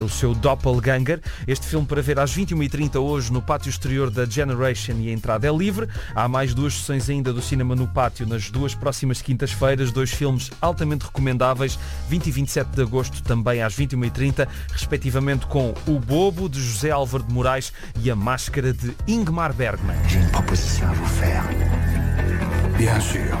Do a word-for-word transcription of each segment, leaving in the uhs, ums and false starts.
o seu Doppelganger. Este filme para ver às vinte e uma e trinta hoje no pátio exterior da Generation, e a entrada é livre. Há mais duas sessões ainda do cinema no pátio nas duas próximas quintas-feiras. Dois filmes altamente recomendáveis, vinte e vinte e sete de agosto, também às vinte e uma e trinta, respectivamente com O Bobo, de José Álvaro de Moraes, e A Máscara, de Ingmar Bergman. J'ai une proposition à vous faire. Bien sûr.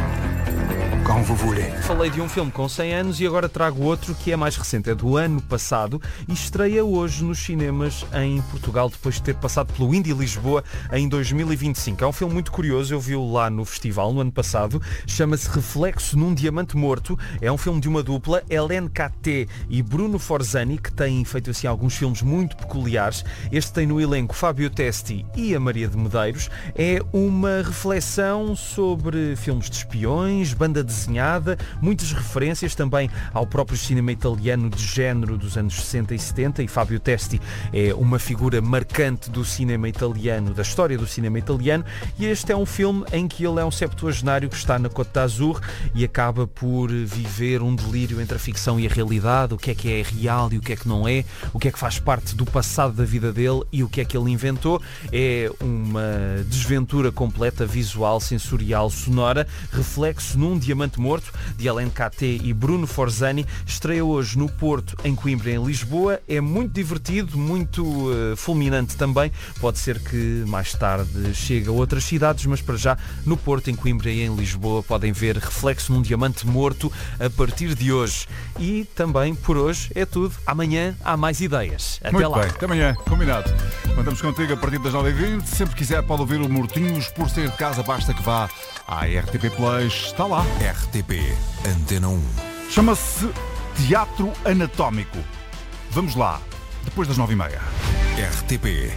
Quand vous voulez. Falei de um filme com cem anos e agora trago outro que é mais recente, é do ano passado e estreia hoje nos cinemas em Portugal, depois de ter passado pelo Indy Lisboa em dois mil e vinte e cinco. É um filme muito curioso, eu vi-o lá no festival no ano passado, chama-se Reflexo num Diamante Morto. É um filme de uma dupla, Hélène Caté e Bruno Forzani, que têm feito assim alguns filmes muito peculiares. Este tem no elenco Fábio Testi e a Maria de Medeiros. É uma reflexão sobre filmes de espiões, banda de desenhada, muitas referências também ao próprio cinema italiano de género dos anos sessenta e setenta, e Fábio Testi é uma figura marcante do cinema italiano, da história do cinema italiano, e este é um filme em que ele é um septuagenário que está na Côte d'Azur e acaba por viver um delírio entre a ficção e a realidade, o que é que é real e o que é que não é, o que é que faz parte do passado da vida dele e o que é que ele inventou. É uma desventura completa, visual, sensorial, sonora. Reflexo num Diamante Morto, de Hélène Caté e Bruno Forzani, estreia hoje no Porto, em Coimbra e em Lisboa. É muito divertido, muito uh, fulminante também. Pode ser que mais tarde chegue a outras cidades, mas para já no Porto, em Coimbra e em Lisboa podem ver Reflexo num Diamante Morto a partir de hoje. E também por hoje é tudo. Amanhã há mais ideias. Até muito lá. Bem, até amanhã, combinado. Contamos contigo a partir das nove e vinte. Sempre quiser pode ouvir o Mortinhos. Por sair de casa basta que vá à R T P Play. Está lá. R T P Antena um. Chama-se Teatro Anatómico. Vamos lá, depois das nove e meia. R T P